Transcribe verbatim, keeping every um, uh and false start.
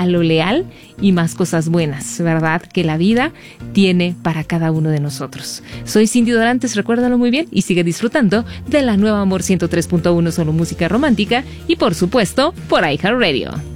a lo leal y más cosas buenas, ¿verdad? Que la vida tiene para cada uno de nosotros. Soy Cindy Dorantes, recuérdalo muy bien y sigue disfrutando de la nueva Amor ciento tres punto uno, solo música romántica y por supuesto por iHeartRadio.